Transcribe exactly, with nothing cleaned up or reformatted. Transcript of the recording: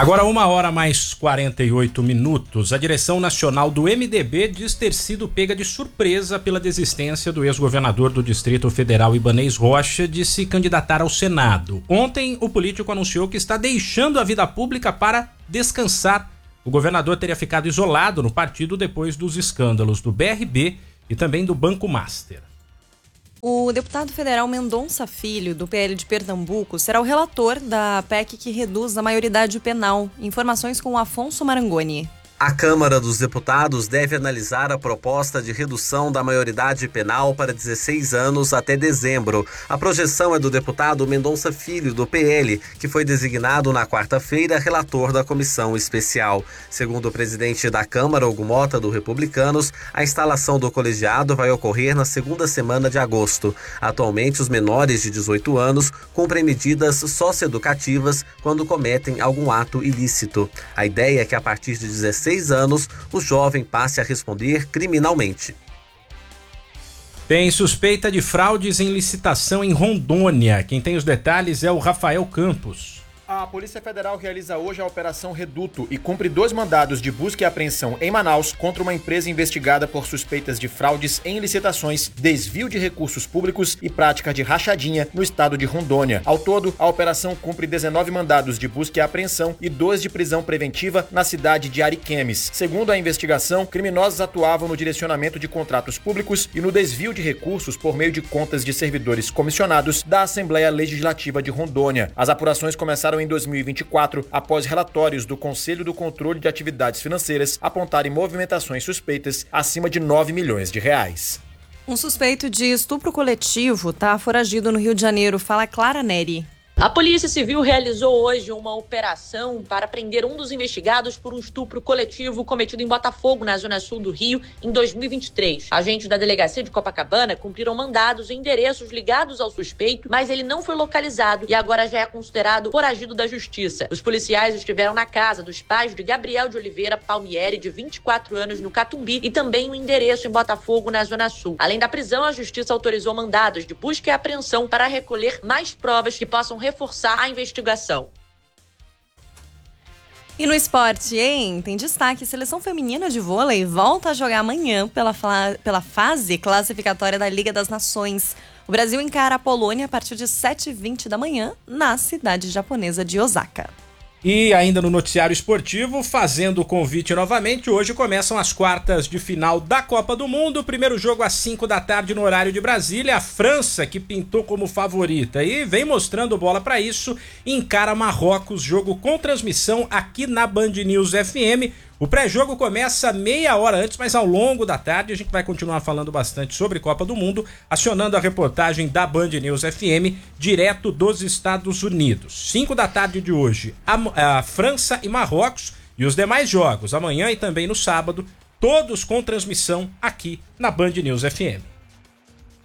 Agora uma hora mais quarenta e oito minutos. A direção nacional do M D B diz ter sido pega de surpresa pela desistência do ex-governador do Distrito Federal, Ibanez Rocha, de se candidatar ao Senado. Ontem, o político anunciou que está deixando a vida pública para descansar. O governador teria ficado isolado no partido depois dos escândalos do B R B e também do Banco Master. O deputado federal Mendonça Filho, do P L de Pernambuco, será o relator da P E C que reduz a maioridade penal. Informações com Afonso Marangoni. A Câmara dos Deputados deve analisar a proposta de redução da maioridade penal para dezesseis anos até dezembro. A projeção é do deputado Mendonça Filho, do P L, que foi designado na quarta-feira relator da comissão especial. Segundo o presidente da Câmara, Hugo Mota, do Republicanos, a instalação do colegiado vai ocorrer na segunda semana de agosto. Atualmente, os menores de dezoito anos cumprem medidas socioeducativas quando cometem algum ato ilícito. A ideia é que, a partir de dezesseis anos, o jovem passe a responder criminalmente. Tem suspeita de fraudes em licitação em Rondônia. Quem tem os detalhes é o Rafael Campos. A Polícia Federal realiza hoje a Operação Reduto e cumpre dois mandados de busca e apreensão em Manaus contra uma empresa investigada por suspeitas de fraudes em licitações, desvio de recursos públicos e prática de rachadinha no estado de Rondônia. Ao todo, a operação cumpre dezenove mandados de busca e apreensão e dois de prisão preventiva na cidade de Ariquemes. Segundo a investigação, criminosos atuavam no direcionamento de contratos públicos e no desvio de recursos por meio de contas de servidores comissionados da Assembleia Legislativa de Rondônia. As apurações começaram em dois mil e vinte e quatro, após relatórios do Conselho do Controle de Atividades Financeiras apontarem movimentações suspeitas acima de nove milhões de reais. Um suspeito de estupro coletivo está foragido no Rio de Janeiro. Fala Clara Neri. A Polícia Civil realizou hoje uma operação para prender um dos investigados por um estupro coletivo cometido em Botafogo, na zona sul do Rio, em dois mil e vinte e três. Agentes da Delegacia de Copacabana cumpriram mandados em endereços ligados ao suspeito, mas ele não foi localizado e agora já é considerado foragido da Justiça. Os policiais estiveram na casa dos pais de Gabriel de Oliveira Palmieri, de vinte e quatro anos, no Catumbi, e também um endereço em Botafogo, na zona sul. Além da prisão, a Justiça autorizou mandados de busca e apreensão para recolher mais provas que possam reforçar a investigação. E no esporte, hein? Tem destaque: seleção feminina de vôlei volta a jogar amanhã pela, pela fase classificatória da Liga das Nações. O Brasil encara a Polônia a partir de sete e vinte da manhã na cidade japonesa de Osaka. E ainda no noticiário esportivo, fazendo o convite novamente, hoje começam as quartas de final da Copa do Mundo. O primeiro jogo às cinco da tarde no horário de Brasília. A França, que pintou como favorita e vem mostrando bola para isso, encara Marrocos, jogo com transmissão aqui na Band News F M. O pré-jogo começa meia hora antes, mas ao longo da tarde a gente vai continuar falando bastante sobre Copa do Mundo, acionando a reportagem da Band News F M, direto dos Estados Unidos. cinco da tarde de hoje, a, a França e Marrocos, e os demais jogos, amanhã e também no sábado, todos com transmissão aqui na Band News F M.